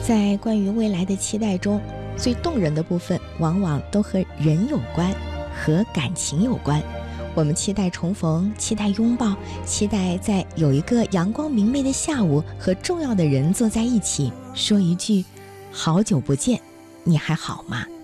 在关于未来的期待中，最动人的部分往往都和人有关，和感情有关。我们期待重逢，期待拥抱，期待在有一个阳光明媚的下午，和重要的人坐在一起，说一句好久不见，你还好吗？